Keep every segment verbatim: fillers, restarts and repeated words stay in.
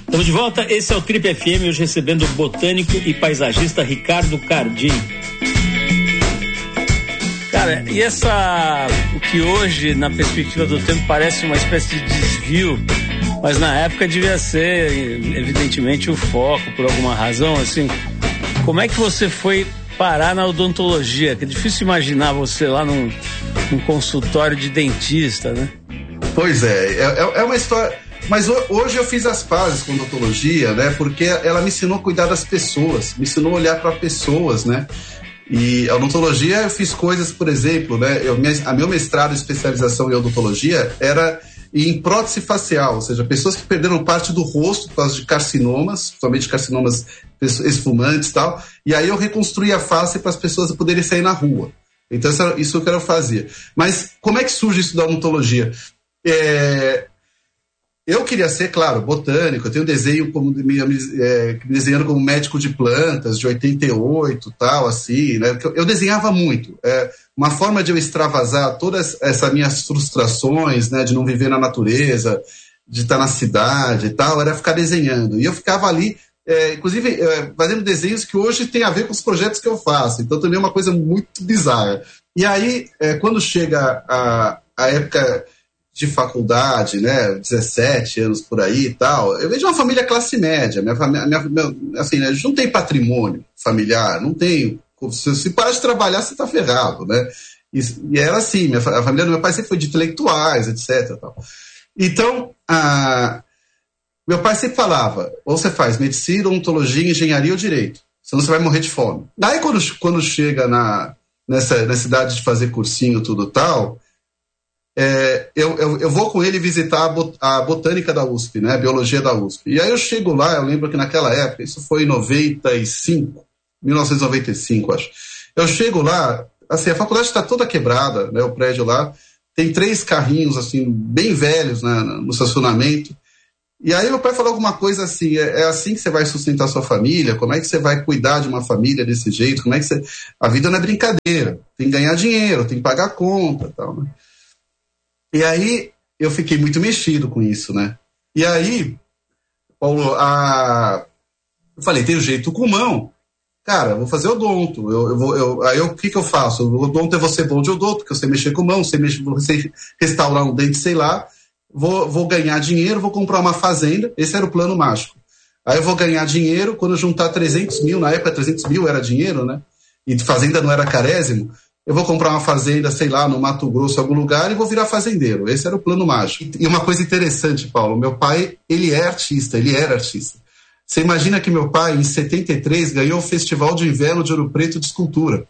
Estamos de volta, esse é o Trip F M, hoje recebendo o botânico e paisagista Ricardo Cardim. Cara, e essa, o que hoje, na perspectiva do tempo, parece uma espécie de desvio, mas na época devia ser, evidentemente, o foco, por alguma razão, assim, como é que você foi parar na odontologia? Que é difícil imaginar você lá num, num consultório de dentista, né? Pois é, é, é uma história... Mas hoje eu fiz as pazes com a odontologia, né? Porque ela me ensinou a cuidar das pessoas, me ensinou a olhar para pessoas, né? E a odontologia, eu fiz coisas, por exemplo, né? Eu, a meu mestrado e especialização em odontologia era em prótese facial, ou seja, pessoas que perderam parte do rosto por causa de carcinomas, somente carcinomas esfumantes e tal, e aí eu reconstruí a face para as pessoas poderem sair na rua. Então isso, isso que eu fazia. Mas como é que surge isso da odontologia? É... Eu queria ser, claro, botânico. Eu tenho um desenho como, é, desenhando como médico de plantas, de oitenta e oito, tal, assim, né? Eu, eu desenhava muito. É, uma forma de eu extravasar todas essas minhas frustrações, né? De não viver na natureza, de estar na cidade e tal, era ficar desenhando. E eu ficava ali, é, inclusive, é, fazendo desenhos que hoje tem a ver com os projetos que eu faço. Então, também é uma coisa muito bizarra. E aí, é, quando chega a, a época... de faculdade, né, dezessete anos por aí e tal, eu vejo uma família classe média, minha família, minha, assim, né, a gente não tem patrimônio familiar, não tem, se, se parar de trabalhar, você tá ferrado, né, e, e era assim, minha, a família do meu pai sempre foi de intelectuais, etc, tal. Então, a, meu pai sempre falava, ou você faz medicina, odontologia, engenharia ou direito, senão você vai morrer de fome. Daí, quando, quando chega na, nessa, nessa idade de fazer cursinho, tudo tal, É, eu, eu, eu vou com ele visitar a, bot, a botânica da U S P, né, a biologia da U S P. E aí eu chego lá, eu lembro que naquela época, isso foi em noventa e cinco, mil novecentos e noventa e cinco, acho. Eu chego lá, assim, a faculdade está toda quebrada, né, o prédio lá, tem três carrinhos, assim, bem velhos, né, no estacionamento. E aí meu pai falou alguma coisa assim, é, é assim que você vai sustentar sua família? Como é que você vai cuidar de uma família desse jeito? Como é que você... A vida não é brincadeira, tem que ganhar dinheiro, tem que pagar a conta e tal, né? E aí eu fiquei muito mexido com isso, né? E aí, Paulo, a... eu falei, tem o jeito com mão. Cara, eu vou fazer odonto. Eu, eu vou, eu... Aí o que, que eu faço? O odonto é você bom de odonto, porque eu sei mexer com mão, sei, mexer, sei restaurar um dente, sei lá. Vou, vou ganhar dinheiro, vou comprar uma fazenda. Esse era o plano mágico. Aí eu vou ganhar dinheiro, quando eu juntar trezentos mil, na época trezentos mil era dinheiro, né? E fazenda não era carésimo. Eu vou comprar uma fazenda, sei lá, no Mato Grosso, em algum lugar, e vou virar fazendeiro. Esse era o plano mágico. E uma coisa interessante, Paulo, meu pai, ele é artista, ele era artista. Você imagina que meu pai, em setenta e três, ganhou o Festival de Inverno de Ouro Preto de Escultura.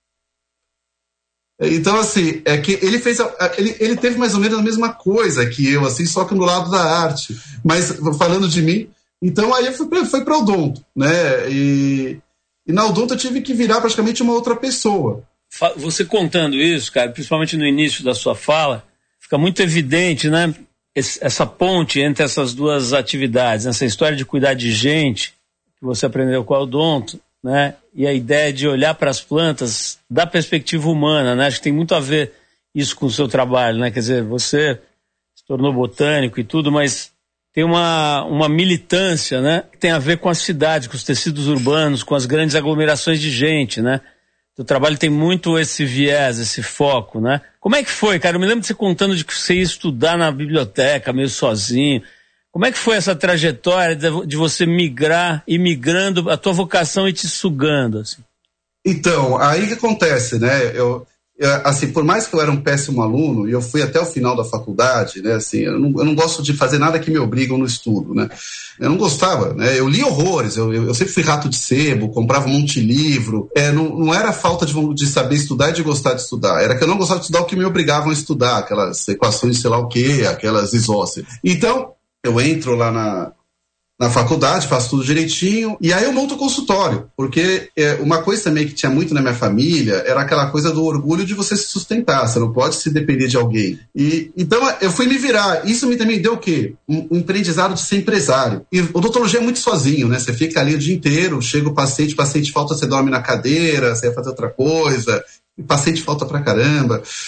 Então, assim, é que ele fez, ele, ele teve mais ou menos a mesma coisa que eu, assim, só que no lado da arte. Mas, falando de mim, então aí eu fui pra, fui pra odonto, né? E, e na odonto eu tive que virar praticamente uma outra pessoa. Você contando isso, cara, principalmente no início da sua fala, fica muito evidente, né? Essa ponte entre essas duas atividades, essa história de cuidar de gente, que você aprendeu com a odonto, né? E a ideia de olhar para as plantas da perspectiva humana, né? Acho que tem muito a ver isso com o seu trabalho, né? Quer dizer, você se tornou botânico e tudo, mas tem uma, uma militância, né? Que tem a ver com a cidade, com os tecidos urbanos, com as grandes aglomerações de gente, né? O trabalho tem muito esse viés, esse foco, né? Como é que foi, cara? Eu me lembro de você contando de que você ia estudar na biblioteca, meio sozinho. Como é que foi essa trajetória de, de você migrar e migrando a tua vocação e te sugando, assim? Então, aí que acontece, né? Eu, eu, assim, por mais que eu era um péssimo aluno, e eu fui até o final da faculdade, né? Assim, eu não, eu não gosto de fazer nada que me obrigam no estudo, né? Eu não gostava, né? Eu li horrores, eu, eu, eu sempre fui rato de sebo, comprava um monte de livro. É, não, não era falta de, de saber estudar e de gostar de estudar, era que eu não gostava de estudar o que me obrigavam a estudar, aquelas equações de sei lá o quê, aquelas isósceles. Então, eu entro lá na, na faculdade, faço tudo direitinho, e aí eu monto o consultório, porque é, uma coisa também que tinha muito na minha família era aquela coisa do orgulho de você se sustentar, você não pode se depender de alguém. E, então eu fui me virar, isso me também deu o quê? Um, um aprendizado de ser empresário. E odontologia é muito sozinho, né? Você fica ali o dia inteiro, chega o paciente, o paciente falta, você dorme na cadeira, você vai fazer outra coisa, o paciente falta pra caramba.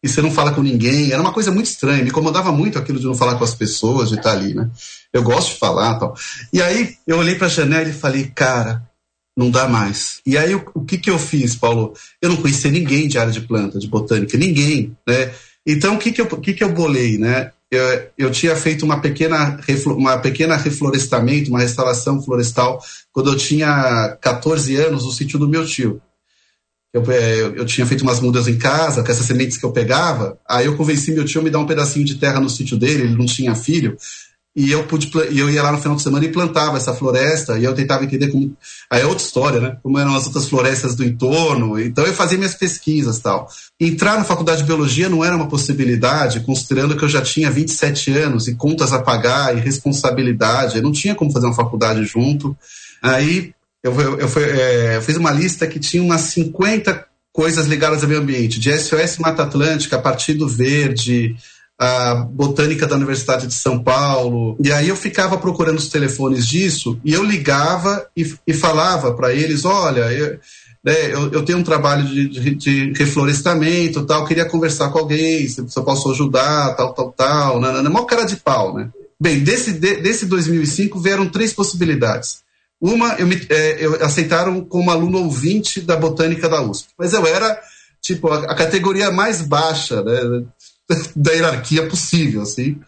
e você não fala com ninguém. Era uma coisa muito estranha, me incomodava muito aquilo de não falar com as pessoas, de estar ali, né? Eu gosto de falar e tal. E aí eu olhei para a janela e falei, cara, não dá mais. E aí o, o que que eu fiz, Paulo? Eu não conhecia ninguém de área de planta, de botânica, ninguém, né? Então o que que eu, o que que eu bolei, né? Eu, eu tinha feito uma pequena, uma pequena reflorestamento, uma restauração florestal, quando eu tinha catorze anos, no sítio do meu tio. Eu, eu, eu tinha feito umas mudas em casa, com essas sementes que eu pegava, aí eu convenci meu tio a me dar um pedacinho de terra no sítio dele, ele não tinha filho, e eu, pude, eu ia lá no final de semana e plantava essa floresta, e eu tentava entender como... Aí é outra história, né? Como eram as outras florestas do entorno. Então eu fazia minhas pesquisas e tal. Entrar na faculdade de biologia não era uma possibilidade, considerando que eu já tinha vinte e sete anos, e contas a pagar, e responsabilidade. Eu não tinha como fazer uma faculdade junto. Aí eu, eu, eu, é, eu fiz uma lista que tinha umas cinquenta coisas ligadas ao meio ambiente. De S O S Mata Atlântica, Partido Verde... a botânica da Universidade de São Paulo, e aí eu ficava procurando os telefones disso, e eu ligava e, e falava para eles, olha, eu, né, eu, eu tenho um trabalho de, de, de reflorestamento, tal, queria conversar com alguém, se, se eu posso ajudar, tal, tal, tal, na maior cara de pau, né? Bem, desse, de, desse dois mil e cinco vieram três possibilidades. Uma, eu, me, é, eu aceitaram como aluno ouvinte da botânica da U S P, mas eu era, tipo, a, a categoria mais baixa, né, da hierarquia possível, assim.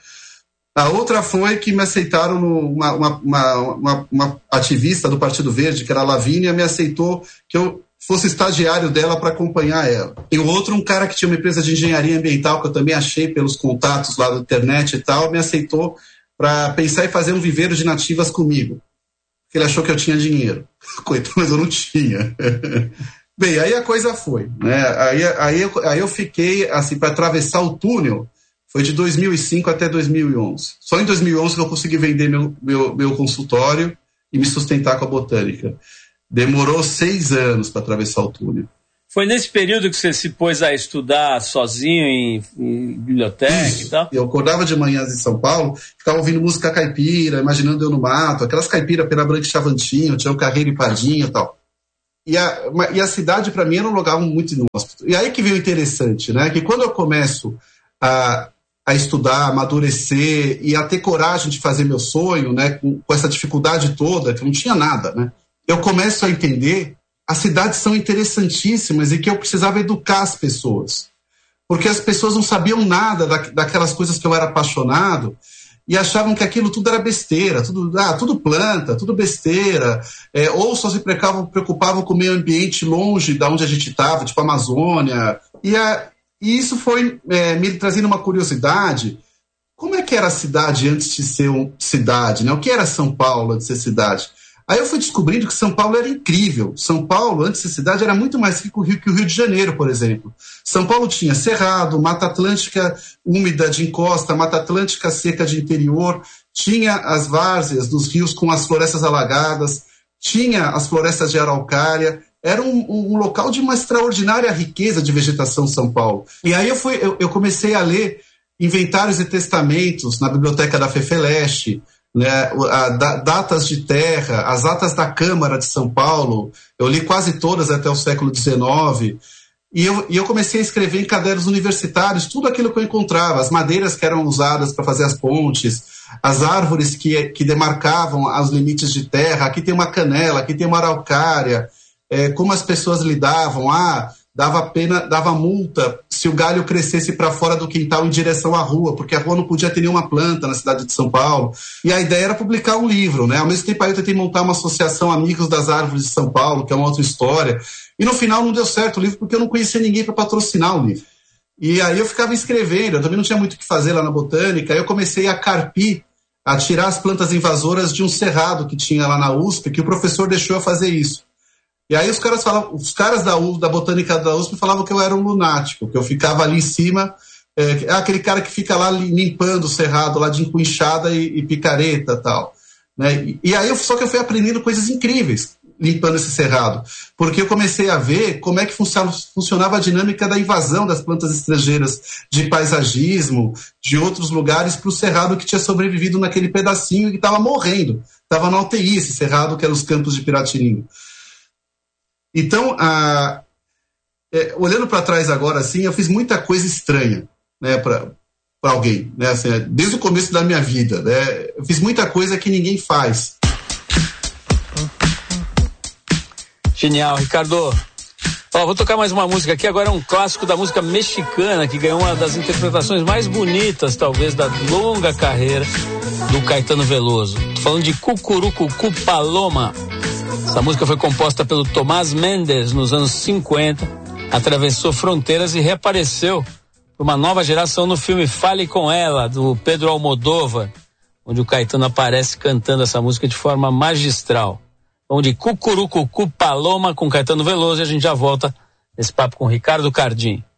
A outra foi que me aceitaram, no, uma, uma, uma, uma ativista do Partido Verde, que era a Lavínia, me aceitou que eu fosse estagiário dela para acompanhar ela. E o outro, um cara que tinha uma empresa de engenharia ambiental, que eu também achei pelos contatos lá da internet e tal, me aceitou para pensar em fazer um viveiro de nativas comigo. Porque ele achou que eu tinha dinheiro. Coitado, mas eu não tinha. Bem, aí a coisa foi, né? Aí, aí, eu, aí eu fiquei, assim, para atravessar o túnel, foi de dois mil e cinco até dois mil e onze. Só em dois mil e onze que eu consegui vender meu, meu, meu consultório e me sustentar com a botânica. Demorou seis anos para atravessar o túnel. Foi nesse período que você se pôs a estudar sozinho em, em biblioteca Isso. e tal? Eu acordava de manhã em São Paulo, ficava ouvindo música caipira, imaginando eu no mato, aquelas caipiras pela Branca e Chavantinho, tinha o Carreiro e Padinha e tal. E a, e a cidade, para mim, era um lugar muito inóspito. E aí que veio o interessante, né? Que quando eu começo a, a estudar, a amadurecer e a ter coragem de fazer meu sonho, né? Com, com essa dificuldade toda, que não tinha nada, né? Eu começo a entender as cidades são interessantíssimas e que eu precisava educar as pessoas. Porque as pessoas não sabiam nada da, daquelas coisas que eu era apaixonado, e achavam que aquilo tudo era besteira, tudo, ah, tudo planta, tudo besteira, é, ou só se preocupavam, preocupavam com o meio ambiente longe de onde a gente estava, tipo a Amazônia. E, a, e isso foi é, me trazendo uma curiosidade. Como é que era a cidade antes de ser um, cidade? Né? O que era São Paulo antes de ser cidade? Aí eu fui descobrindo que São Paulo era incrível. São Paulo, antes de ser cidade, era muito mais rico que o Rio de Janeiro, por exemplo. São Paulo tinha cerrado, Mata Atlântica úmida de encosta, Mata Atlântica seca de interior, tinha as várzeas dos rios com as florestas alagadas, tinha as florestas de araucária. Era um, um local de uma extraordinária riqueza de vegetação São Paulo. E aí eu, fui, eu, eu comecei a ler inventários e testamentos na biblioteca da FEFELESTE, né, a, da, datas de terra, as atas da Câmara de São Paulo, eu li quase todas até o século dezenove, e eu, e eu comecei a escrever em cadernos universitários tudo aquilo que eu encontrava, as madeiras que eram usadas para fazer as pontes, as árvores que, que demarcavam os limites de terra, aqui tem uma canela, aqui tem uma araucária, é, como as pessoas lidavam, ah, dava pena, dava multa se o galho crescesse para fora do quintal em direção à rua, porque a rua não podia ter nenhuma planta na cidade de São Paulo. E a ideia era publicar um livro, né? Ao mesmo tempo aí eu tentei montar uma associação Amigos das Árvores de São Paulo, que é uma outra história. E no final não deu certo o livro, porque eu não conhecia ninguém para patrocinar o livro. E aí eu ficava escrevendo, eu também não tinha muito o que fazer lá na botânica, aí eu comecei a carpir, a tirar as plantas invasoras de um cerrado que tinha lá na U S P, que o professor deixou eu fazer isso. E aí os caras falavam, os caras da, U, da botânica da U S P falavam que eu era um lunático, que eu ficava ali em cima, é, aquele cara que fica lá limpando o cerrado lá de encoinchada e, e picareta e tal. Né? E, e aí eu, só que eu fui aprendendo coisas incríveis limpando esse cerrado, porque eu comecei a ver como é que funcionava, funcionava a dinâmica da invasão das plantas estrangeiras de paisagismo, de outros lugares para o cerrado que tinha sobrevivido naquele pedacinho e que estava morrendo. Estava na U T I esse cerrado, que era os Campos de Piratininga. Então, a, é, olhando para trás agora, assim, eu fiz muita coisa estranha, né, para para alguém, né, assim, desde o começo da minha vida, né, eu fiz muita coisa que ninguém faz. Genial, Ricardo. Ó, vou tocar mais uma música aqui, agora é um clássico da música mexicana, que ganhou uma das interpretações mais bonitas, talvez, da longa carreira do Caetano Veloso. Tô falando de Cucurucucu Paloma. Essa música foi composta pelo Tomás Mendes nos anos cinquenta, atravessou fronteiras e reapareceu para uma nova geração no filme Fale Com Ela, do Pedro Almodóvar, onde o Caetano aparece cantando essa música de forma magistral. Vamos de Cucurucucu Paloma com Caetano Veloso e a gente já volta nesse papo com Ricardo Cardim.